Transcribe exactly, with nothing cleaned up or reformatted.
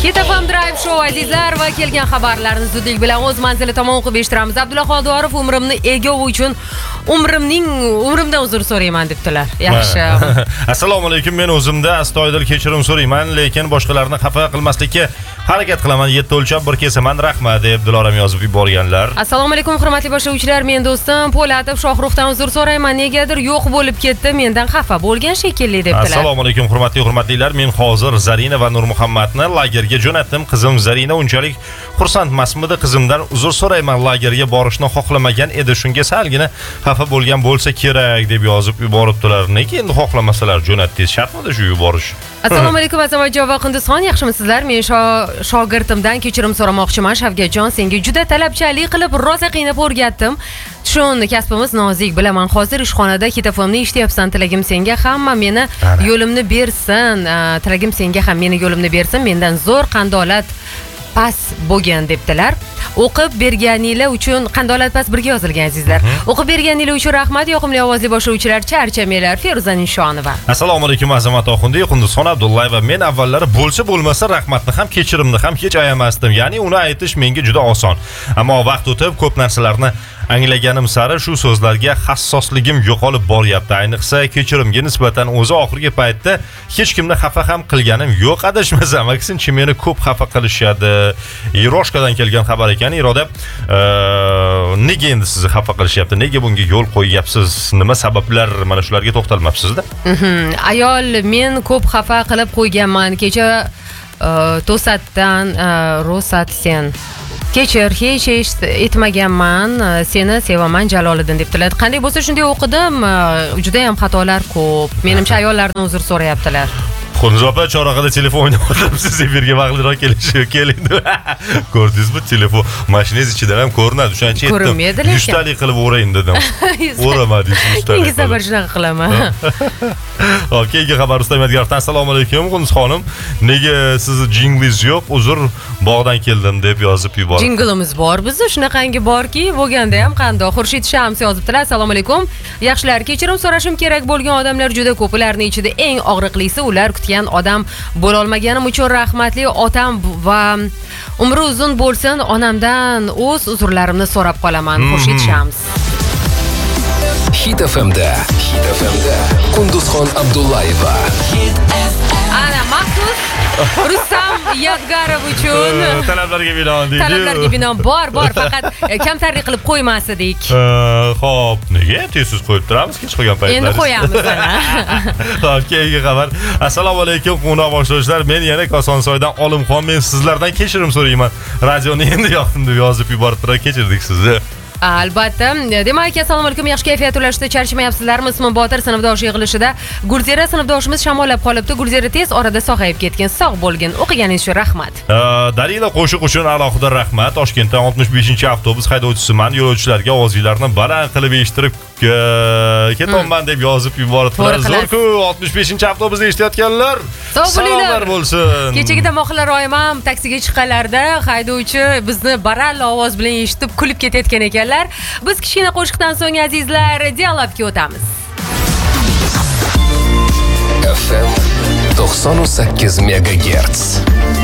Hit F M Drive Show azizlar va kelgan xabarlarni zudlik bilan o'z manzili tomon o'qib eshittiramiz. Abdulla Xodorov umrimni egovi uchun umrimning umrimdan uzr so'rayman debdilar. Yaxshi. Assalomu alaykum. Men o'zimda astoydil kechirim so'rayman, lekin boshqalarni xafa qilmaslikka harakat qilaman. Yetti o'lchab bir kesaman. Rahmat deb Diloram yozib yuborganlar. Assalomu alaykum hurmatli boshlovchilar. Men do'stim Po'latov Shohruxdan uzr so'rayman. Negadir yo'q bo'lib ketdi. Mendan xafa bo'lgan shekilli debdilar. Assalomu alaykum hurmatli hurmatlilar. Men hozir Zarina va Nurmuhammadni lagerga jo'natdim. Qizim Zarina unchalik xursand emasmidi? Qizimdan uzr so'rayman. Lagerga borishni xohlamagan edi. Shunga salgina xafa bo'lgan bo'lsa kerak deb yozib yuboribdilar. Nega endi xohlamasalar jo'natdingiz? Shartmidi shu yuborish? Assalomu alaykum Azamatjon va Qindizxon, yaxshimisizlar? Men shogirdimdan kechirim so'ramoqchiman. Shavkatjon, senga juda talabchalik qilib rosa qiynab o'rgatdim. Tushun, kasbimiz nozik, bilaman. Hozir ishxonada Hit F M'ni eshityapsan. Tilagim senga hamma meni yo'limni bersin. Tilagim senga ham meni yo'limni bersin. Mendan zo'r qandolat pas bo'lgan debdilar. O'qib berganinglar uchun qandolat pas birga yozilgan azizlar. O'qib berganinglar uchun rahmat. Yoqimli ovozli boshlovchilar, charchamanglar. Feruza Nishonova. Assalomu alaykum Azamat Oxundiy, Qunduzxon Abdullayeva. Men avvallari bo'lsa bo'lmasa rahmatni ham kechirimni ham hech ayamasdim. Ya'ni uni aytish menga juda oson. Ammo vaqt o'tib ko'p narsalarni anglaganim sari shu so'zlarga hassosligim yo'qolib boryapti. Ayniqsa kechirimga nisbatan o'zi oxirgi paytda hech kimni xafa ham qilganim yo'q. Adashmasam, aksincha meni ko'p xafa qilishadi. Iroshkadan kelgan xabar ekan. Iroda, nega endi sizni xafa qilishyapti? Nega bunga yo'l qo'yyapsiz? Nima sabablar? Mana shularga to'xtalmabsiz-da. Ayol, men ko'p xafa qilib qo'yganman. Kecha to'satdan Rosatsen Kechir, hech hech etmaganman, seni sevaman Jaloliddin debdilar. Qanday bo'lsa shunday o'qidim, juda ham xatolar ko'p. Menimcha ayollardan uzr so'rayaptilar. Qunduz opa, chorrag'ida telefon o'ynayapsiz, efirga vaqtliroq kelishi kelindi. Ko'rdingizmi, telefon mashinangiz ichidan ham ko'rinadi. O'shancha aytdim. Yuztalik qilib o'rayin dedim. O'ramadingiz yuztalik. Keyingi safar shunaqa qilaman. Hop, keyingi xabar Ustamadgardan. Assalomu alaykum Qunduz xonim. Nega sizni jinglingiz yo'q? Uzr, bog'dan keldim deb yozib yubordi. Jinglimiz bor bizda, shunaqangi borki, bo'lganda ham qandoq. Xurshid Shams yozibdilar. Assalomu alaykum. Yaxshilar, kechirim so'rashim kerak bo'lgan odamlar juda ko'p. Ularning ichida eng og'riqlisi ular kutgan odam bo'la olmaganim uchun rahmatli otam va umri uzun bo'lsin, onamdan o'z uzrlarimni so'rab qolaman. Xurshid Shams. Hit F M'da, Hit F M'da Qunduzxon Abdullayeva. Ana maxsus Rustam Yodgarov uchun talablarga binoan deydi. Talablarga binoan bor, bor, faqat kamtarlik qilib qo'ymas edik. Xo'p, nega tezsiz qo'yib turamiz kech qolgan paytlarda? Endi qo'yamiz ana. Xo'p, keyingi xabar. Assalomu alaykum quvnoq boshlovchilar. Men yana Kosonsoydan Olimxon, men sizlardan kechirim so'rayman. Radioni endi yoqdim deb yozib yuboribdilar. Kechirdik sizni. Albatta. Demak, assalomu alaykum. Yaxshi kayfiyat ulashda charchamayapsizlarmi? Ismim Botir, sinfdosh yig'ilishida Gulzira sinfdoshimiz shamollab qolibdi. Gulzira tez orada sog'ayib ketgan. Sog' bo'lgin. O'qiganingiz uchun rahmat. Dalila qo'shiq uchun alohida rahmat. Toshkentdan oltmish beshinchi avtobus haydovchisiman. Yo'lovchilarga ovozlarni baland qilib eshittirib ketaman deb yozib yuboribdilar. Zo'r-ku, oltmish beshinchi avtobusda eshitayotganlar. Salomlar bo'lsin. Kechagida Mohila Royim ham taksiga chiqqanlarda haydovchi bizni baralla ovoz bilan eshitib kulib ketayotgan ekanlar. Biz kichkina qo'shiqdan so'ng azizlar dialogga o'tamiz. F M to'qson sakkiz megagerts.